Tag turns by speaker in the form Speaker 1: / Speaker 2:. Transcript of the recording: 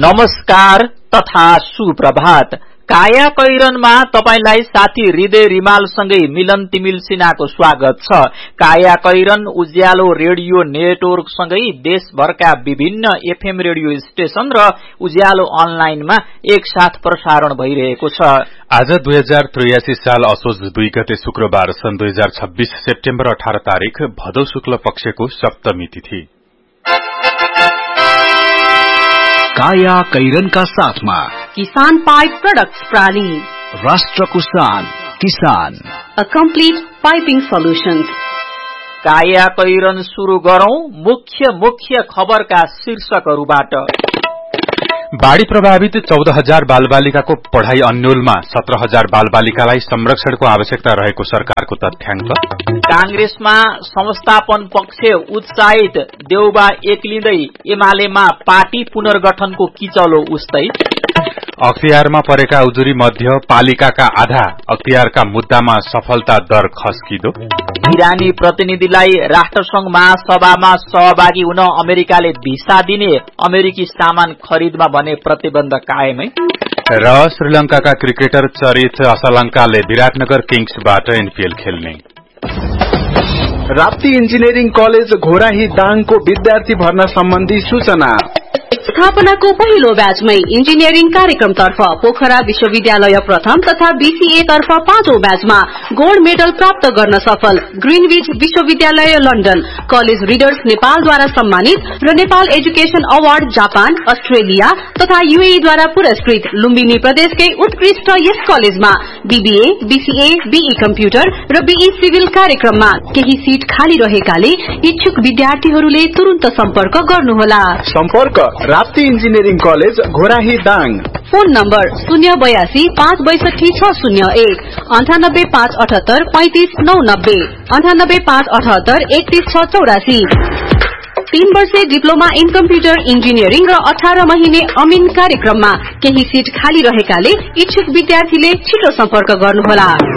Speaker 1: नमस्कार तथा सुप्रभात। काया कैरनमा तपाईलाई साथी हृदय रिमालसँगै मिलन तिमिल सिन्हाको स्वागत छ। काया कैरन उज्यालो रेडियो नेटवर्कसँगै देशभरका विभिन्न एफएम रेडियो स्टेशन र उज्यालो अनलाइनमा एकसाथ प्रसारण भइरहेको छ।
Speaker 2: आज 2083 साल असोज 2 गते शुक्रबार सन् 2026 सेप्टेम्बर 18 तारिक भदौ शुक्ल पक्षको सप्तमी तिथि।
Speaker 3: काया कैरनका साथमा
Speaker 4: किसान पाइप प्रोडक्ट्स प्राली,
Speaker 3: राष्ट्रको शान किसान,
Speaker 4: अ कम्प्लिट पाइपिङ सोल्युशन्स।
Speaker 1: काया कैरन सुरु गरौं मुख्य खबरका शीर्षकहरूबाट।
Speaker 2: बाढ़ी प्रभावित 14,000 बालबालिकाको पढ़ाई अन्योलमा 17,000 बालबालिकालाई संरक्षणको आवश्यकता रहेको सरकारको तथ्याङ्क।
Speaker 1: कांग्रेसमा संस्थापन पक्ष उत्साहित, देउबा एक्लिँदै एमालेमा पार्टी पुनर्गठनको किचलो उस्तै।
Speaker 2: अख्तियारमा परेका उजुरी मध्य पालिकाका आधा अख्तियारका मुद्दामा सफलता दर खस्किदो।
Speaker 1: इरानी प्रतिनिधिलाई राष्ट्रसंघ महासभामा सहभागी हुन अमेरिकाले भिसा दिने, अमेरिकी सामान खरिदमा भने प्रतिबन्ध कायमै।
Speaker 2: र श्रीलंकाका क्रिकेटर चरित असलंकाले विराटनगर किङ्सबाट एनपीएल खेल्ने।
Speaker 5: राप्ती इन्जिनियरिङ कलेज घोराही दाङको विद्यार्थी भर्ना सम्बन्धी सूचना।
Speaker 4: स्थापनाको पहिलो ब्याचमै इन्जिनियरिङ कार्यक्रमतर्फ पोखरा विश्वविद्यालय प्रथम तथा बीसीए तर्फ 5औं ब्याचमा गोल्ड मेडल प्राप्त गर्न सफल ग्रीनविच विश्वविद्यालय लन्डन, कलेज रिडर्स नेपालद्वारा सम्मानित र Nepal education award Japan, Australia तथा यूएई द्वारा पुरस्कृत लुम्बिनी प्रदेशकै उत्कृष्ट यस कलेजमा बीबीए, बीसीए, बीई कम्प्युटर र बीई सिभिल कार्यक्रममा केही सीट खाली रहेकाले इच्छुक विद्यार्थीहरूले तुरुन्त सम्पर्क गर्नुहोला।
Speaker 5: सम्पर्क Rapti engineering college Ghorahi Dang.
Speaker 4: Phone number 082 562 601, 98 578 35 990, 98 578 31 684। 3 वर्षे डिप्लोमा इन कम्प्युटर इन्जिनियरिङ र 18 महिने अमिन कार्यक्रममा केही सीट खाली रहेकाले इच्छुक विद्यार्थीले छिटो सम्पर्क गर्नुहोला।